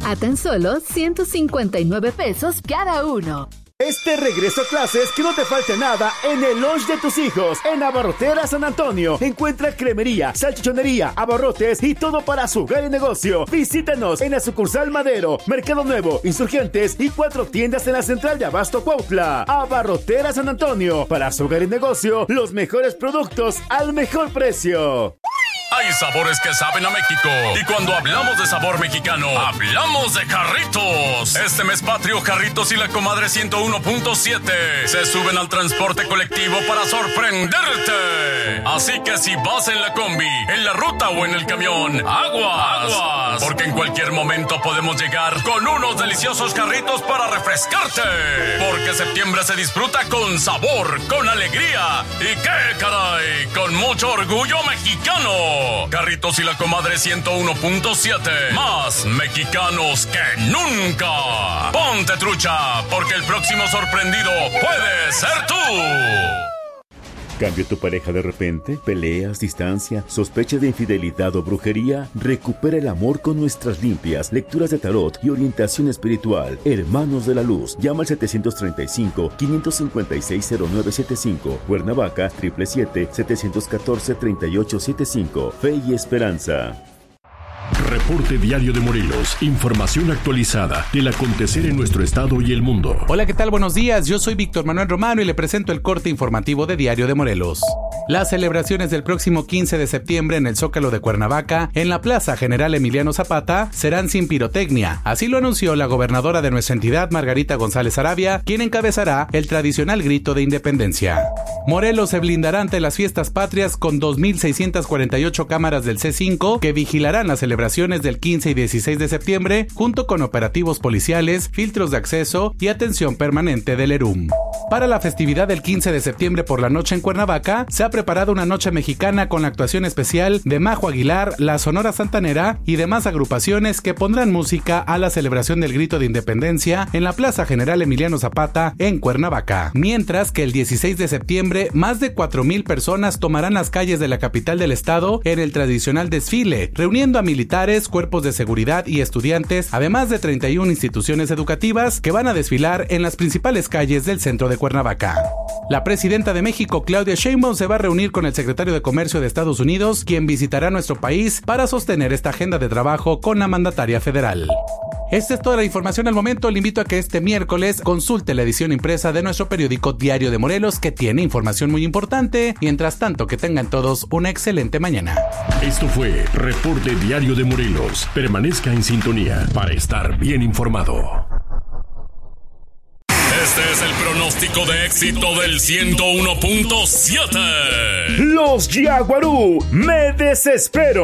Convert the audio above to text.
a tan solo 159 pesos cada uno. Este regreso a clases, que no te falte nada en el lunch de tus hijos. En Abarrotera San Antonio encuentra cremería, salchichonería, abarrotes y todo para su hogar y negocio. Visítanos en la sucursal Madero, Mercado Nuevo, Insurgentes y 4 tiendas en la central de Abasto Cuautla. Abarrotera San Antonio, para su hogar y negocio, los mejores productos al mejor precio. Hay sabores que saben a México. Y cuando hablamos de sabor mexicano, hablamos de Jarritos. Este mes patrio, Jarritos y la Comadre 101.7 se suben al transporte colectivo para sorprenderte. Así que si vas en la combi, en la ruta o en el camión, aguas. Porque en cualquier momento podemos llegar con unos deliciosos Jarritos para refrescarte. Porque septiembre se disfruta con sabor, con alegría y ¡qué caray! Con mucho orgullo mexicano. Jarritos y la Comadre 101.7. Más mexicanos que nunca. Ponte trucha, porque el próximo sorprendido puede ser tú. ¿Cambia tu pareja de repente? ¿Peleas, distancia, sospecha de infidelidad o brujería? Recupera el amor con nuestras limpias, lecturas de tarot y orientación espiritual. Hermanos de la Luz. Llama al 735-556-0975. Cuernavaca, 777-714-3875. Fe y Esperanza. Reporte Diario de Morelos. Información actualizada del acontecer en nuestro estado y el mundo. Hola, ¿qué tal? Buenos días. Yo soy Víctor Manuel Romano y le presento el corte informativo de Diario de Morelos. Las celebraciones del próximo 15 de septiembre en el Zócalo de Cuernavaca, en la Plaza General Emiliano Zapata, serán sin pirotecnia. Así lo anunció la gobernadora de nuestra entidad, Margarita González Arabia, quien encabezará el tradicional grito de independencia. Morelos se blindará ante las fiestas patrias con 2.648 cámaras del C5 que vigilarán las celebraciones del 15 y 16 de septiembre, junto con operativos policiales, filtros de acceso y atención permanente del ERUM. Para la festividad del 15 de septiembre por la noche en Cuernavaca, se ha preparado una noche mexicana con la actuación especial de Majo Aguilar, la Sonora Santanera y demás agrupaciones que pondrán música a la celebración del grito de independencia en la Plaza General Emiliano Zapata en Cuernavaca. Mientras que el 16 de septiembre, más de 4,000 personas tomarán las calles de la capital del estado en el tradicional desfile, reuniendo a militares, cuerpos de seguridad y estudiantes, además de 31 instituciones educativas que van a desfilar en las principales calles del centro de Cuernavaca. La presidenta de México, Claudia Sheinbaum, se va a reunir con el secretario de Comercio de Estados Unidos, quien visitará nuestro país para sostener esta agenda de trabajo con la mandataria federal. Esta es toda la información al momento. Le invito a que este miércoles consulte la edición impresa de nuestro periódico Diario de Morelos, que tiene información muy importante. Mientras tanto, que tengan todos una excelente mañana. Esto fue Reporte Diario de Morelos. Permanezca en sintonía para estar bien informado. Este es el pronóstico de éxito del 101.7. Los Yaguarú, me desespero.